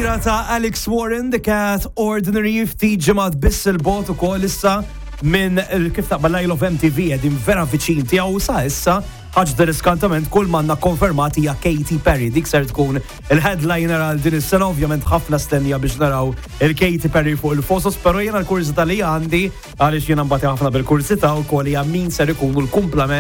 kbira ta' Alex Warren, The Cat Ordinary, ftit ġimgħat biss il-bot ukoll issa minn kif taqbel Lyle of MTV qegħdin vera viċin tiegħu sa issa ħaġa riskantament kull manna konfermati hija Katy Perry. Dik ser tkun il-headliner għal din is-sena, ovvjament ħafna stennija biex naraw il-Katy Perry fuq il-fosos, però jiena l-kurzita li għandi għaliex jiena mbagħad ħafna bil-kurzita wkoll hija min ser ikunu l-kumplament